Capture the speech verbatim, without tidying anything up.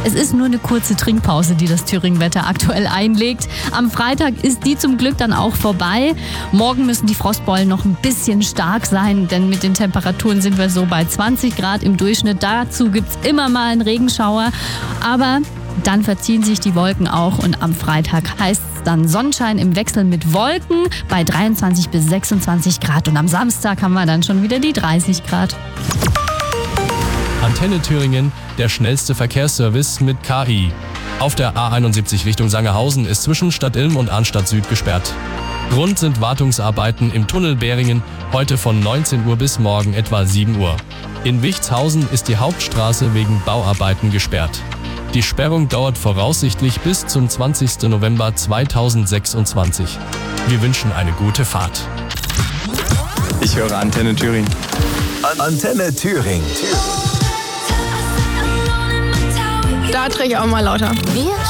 Es ist nur eine kurze Trinkpause, die das Thüringen-Wetter aktuell einlegt. Am Freitag ist die zum Glück dann auch vorbei. Morgen müssen die Frostbeulen noch ein bisschen stark sein, denn mit den Temperaturen sind wir so bei zwanzig Grad im Durchschnitt. Dazu gibt's immer mal einen Regenschauer, aber dann verziehen sich die Wolken auch und am Freitag heißt es dann Sonnenschein im Wechsel mit Wolken bei dreiundzwanzig bis sechsundzwanzig Grad und am Samstag haben wir dann schon wieder die dreißig Grad. Antenne Thüringen, der schnellste Verkehrsservice mit K I. Auf der A einundsiebzig Richtung Sangerhausen ist zwischen Stadt Ilm und Arnstadt Süd gesperrt. Grund sind Wartungsarbeiten im Tunnel Beringen, heute von neunzehn Uhr bis morgen etwa sieben Uhr. In Wichtshausen ist die Hauptstraße wegen Bauarbeiten gesperrt. Die Sperrung dauert voraussichtlich bis zum zwanzigsten November zweitausendsechsundzwanzig. Wir wünschen eine gute Fahrt. Ich höre Antenne Thüringen. Antenne Thüringen. Da drehe ich auch mal lauter. Wir